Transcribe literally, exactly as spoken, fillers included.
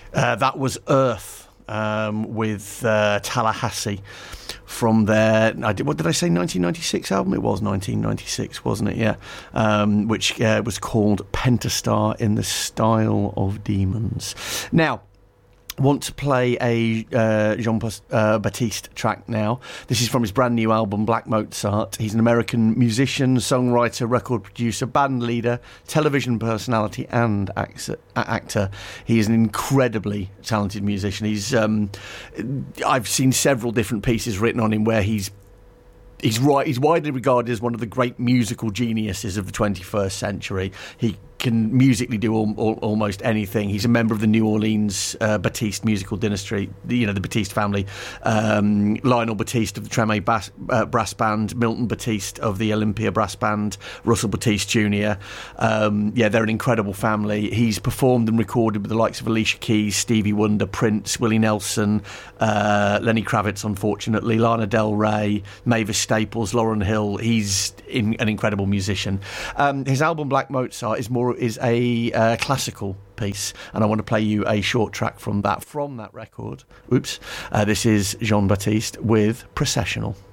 Uh, that was Earth um, with uh, Tallahassee from their, I did, what did I say, nineteen ninety-six album? It was nineteen ninety-six, wasn't it? Yeah. Um, which uh, was called Pentastar in the Style of Demons. Now, want to play a uh, Jean-Baptiste track now. This is from his brand new album, Black Mozart. He's an American musician, songwriter, record producer, band leader, television personality, and actor. actor. He is an incredibly talented musician. He's um, I've seen several different pieces written on him where he's He's right. He's widely regarded as one of the great musical geniuses of the twenty-first century. He can musically do al- al- almost anything. He's a member of the New Orleans uh, Batiste musical dynasty, the, you know, the Batiste family. Um, Lionel Batiste of the Treme Bass, uh, Brass Band, Milton Batiste of the Olympia Brass Band, Russell Batiste Junior Um, yeah, they're an incredible family. He's performed and recorded with the likes of Alicia Keys, Stevie Wonder, Prince, Willie Nelson, uh, Lenny Kravitz, unfortunately, Lana Del Rey, Mavis Staples, Lauryn Hill. He's in, an incredible musician. Um, his album Black Mozart is more is a uh, classical piece, and I want to play you a short track from that from that record. Oops, uh, this is Jean-Baptiste with Processional.